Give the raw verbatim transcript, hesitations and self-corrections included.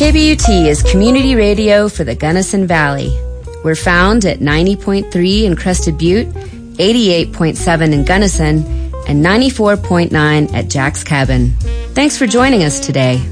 K B U T is community radio for the Gunnison Valley. We're found at ninety point three in Crested Butte, eighty-eight point seven in Gunnison, and ninety-four point nine at Jack's Cabin. Thanks for joining us today.